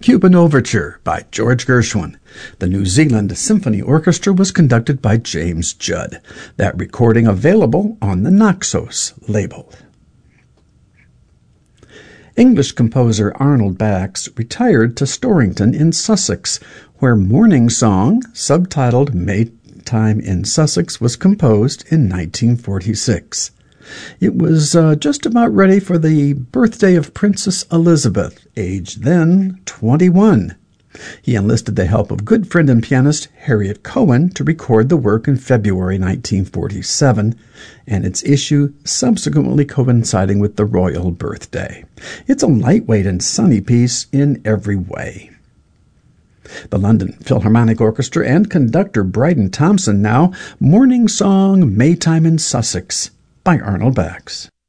Cuban Overture by George Gershwin. The New Zealand Symphony Orchestra was conducted by James Judd. That recording available on the Naxos label. English composer Arnold Bax retired to Storrington in Sussex, where Morning Song, subtitled Maytime in Sussex, was composed in 1946. It was just about ready for the birthday of Princess Elizabeth, aged then 21. He enlisted the help of good friend and pianist Harriet Cohen to record the work in February 1947, and its issue subsequently coinciding with the royal birthday. It's a lightweight and sunny piece in every way. The London Philharmonic Orchestra and conductor Bryden Thompson now, Morning Song, Maytime in Sussex by Arnold Bax.